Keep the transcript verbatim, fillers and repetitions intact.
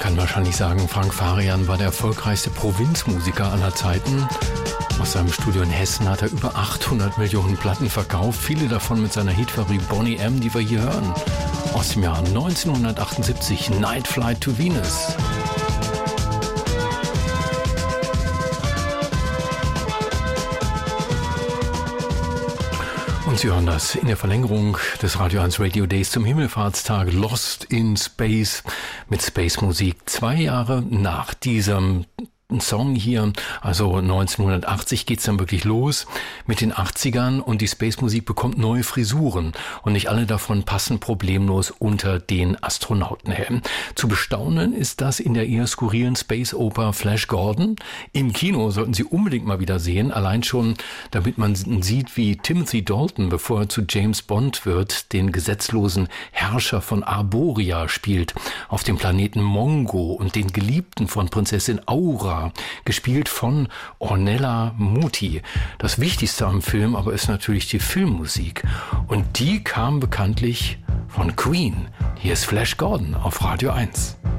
kann wahrscheinlich sagen, Frank Farian war der erfolgreichste Provinzmusiker aller Zeiten. Aus seinem Studio in Hessen hat er über achthundert Millionen Platten verkauft, viele davon mit seiner Hitfabrik Boney M, die wir hier hören. Aus dem Jahr neunzehnhundertachtundsiebzig, Night Flight to Venus. Und Sie hören das in der Verlängerung des Radio eins Radio Days zum Himmelfahrtstag, Lost in Space mit Space Musik. Zwei Jahre nach diesem Song hier, also neunzehnhundertachtzig, geht's dann wirklich los mit den achtzigern und die Space-Musik bekommt neue Frisuren und nicht alle davon passen problemlos unter den Astronautenhelm. Zu bestaunen ist das in der eher skurrilen Space-Oper Flash Gordon. Im Kino sollten Sie unbedingt mal wieder sehen, allein schon, damit man sieht, wie Timothy Dalton, bevor er zu James Bond wird, den gesetzlosen Herrscher von Arboria spielt, auf dem Planeten Mongo und den Geliebten von Prinzessin Aura, gespielt von Ornella Muti. Das Wichtigste am Film aber ist natürlich die Filmmusik. Und die kam bekanntlich von Queen. Hier ist Flash Gordon auf Radio eins.